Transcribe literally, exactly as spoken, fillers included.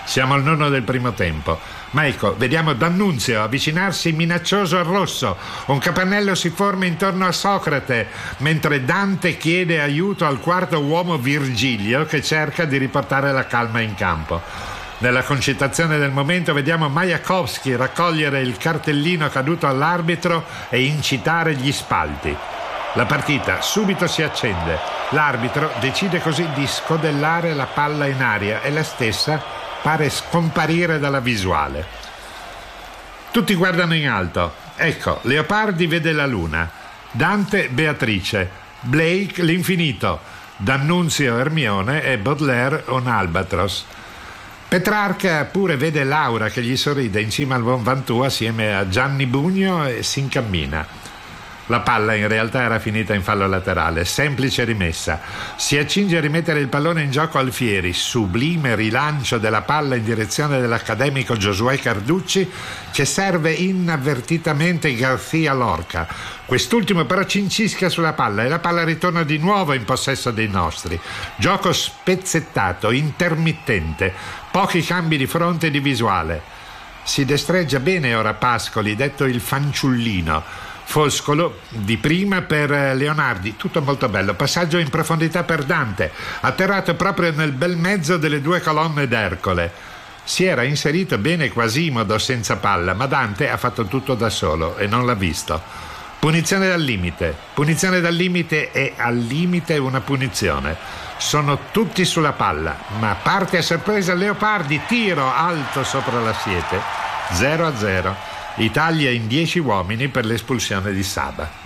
Siamo al nono del primo tempo. Ma ecco, vediamo D'Annunzio avvicinarsi minaccioso al rosso. Un capannello si forma intorno a Socrate, mentre Dante chiede aiuto al quarto uomo Virgilio, che cerca di riportare la calma in campo. Nella concitazione del momento vediamo Majakovskij raccogliere il cartellino caduto all'arbitro e incitare gli spalti. La partita subito si accende. L'arbitro decide così di scodellare la palla in aria e la stessa pare scomparire dalla visuale. Tutti guardano in alto. Ecco, Leopardi vede la luna, Dante Beatrice, Blake l'infinito, D'Annunzio Ermione e Baudelaire un albatros. Petrarca pure vede Laura che gli sorride in cima al Mont Ventoux assieme a Gianni Bugno e si incammina. La palla in realtà era finita in fallo laterale, semplice rimessa. Si accinge a rimettere il pallone in gioco Alfieri, sublime rilancio della palla in direzione dell'accademico Giosuè Carducci, che serve inavvertitamente García Lorca. Quest'ultimo però cincischia sulla palla e la palla ritorna di nuovo in possesso dei nostri. Gioco spezzettato, intermittente, pochi cambi di fronte e di visuale. Si destreggia bene ora Pascoli, detto il fanciullino. Foscolo di prima per Leonardi, tutto molto bello, passaggio in profondità per Dante, atterrato proprio nel bel mezzo delle due colonne d'Ercole. Si era inserito bene Quasimodo senza palla, ma Dante ha fatto tutto da solo e non l'ha visto. Punizione dal limite, punizione dal limite e al limite una punizione. Sono tutti sulla palla, ma parte a sorpresa Leopardi, tiro alto sopra la siete, zero a zero. Italia in dieci uomini per l'espulsione di Saba.